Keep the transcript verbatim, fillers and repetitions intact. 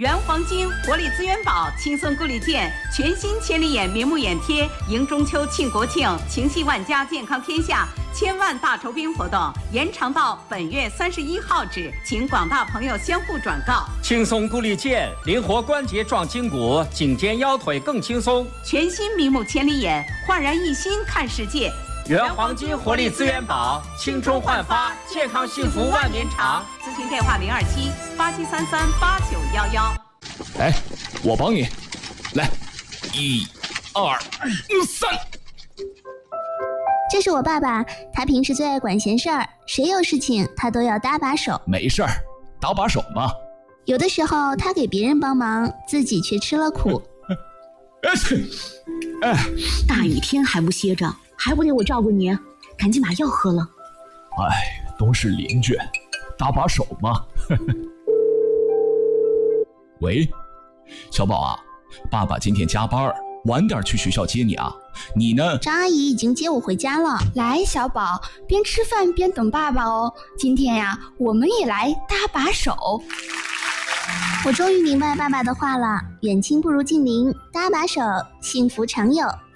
原黄金活力资源宝轻松顾里健全新千里眼明目眼贴，迎中秋庆国庆，情系万家，健康天下，千万大酬宾活动延长到本月三十一号止，请广大朋友相互转告。 轻松顾里健，灵活关节壮筋骨，颈肩腰腿更轻松。 全新明目千里眼，焕然一新看世界。 原黄金活力资源宝，青春焕发，健康幸福万年长。 咨询电话零二七八七三三八九幺幺。 哎，我帮你，来，一、二、三。 这是我爸爸，他平时最爱管闲事儿，谁有事情他都要搭把手。 没事儿，搭把手嘛。 有的时候他给别人帮忙，自己却吃了苦。 哎， 大雨天还不歇着，还不得我照顾你？赶紧把药喝了。 哎，都是邻居，搭把手嘛。喂，小宝啊，爸爸今天加班，晚点去学校接你啊。你呢？ 张阿姨已经接我回家了。 来，小宝，边吃饭边等爸爸哦。今天呀，我们也来搭把手。 我终于明白爸爸的话了，远亲不如近邻，搭把手，幸福常有。